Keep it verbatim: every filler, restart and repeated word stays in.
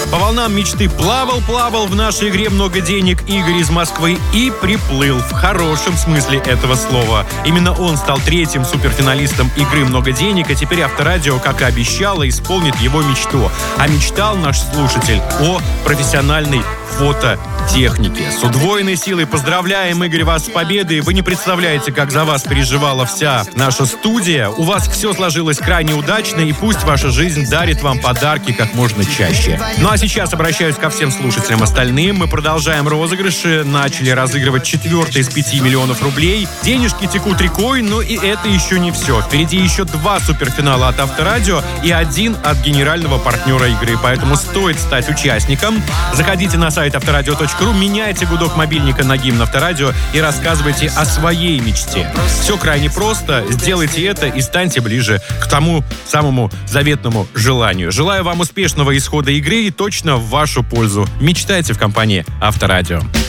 По волнам мечты плавал-плавал в нашей игре «Много денег» Игорь из Москвы и приплыл в хорошем смысле этого слова. Именно он стал третьим суперфиналистом игры «Много денег», а теперь Авторадио, как и обещало, исполнит его мечту. А мечтал наш слушатель о профессиональной фототехнике. С удвоенной силой поздравляем, Игорь, вас с победой. Вы не представляете, как за вас переживала вся наша студия. У вас все сложилось крайне удачно, и пусть ваша жизнь дарит вам подарки как можно чаще. Ну а сейчас обращаюсь ко всем слушателям остальным. Мы продолжаем розыгрыши. Начали разыгрывать четвертый из пяти миллионов рублей. Денежки текут рекой, но и это еще не все. Впереди еще два суперфинала от Авторадио и один от генерального партнера игры. Поэтому стоит стать участником. Заходите на сайт авторадио точка ру, меняйте гудок мобильника на гимн Авторадио и рассказывайте о своей мечте. Все крайне просто. Сделайте это и станьте ближе к тому самому заветному желанию. Желаю вам успешного исхода игры и точно в вашу пользу. Мечтайте в компании Авторадио.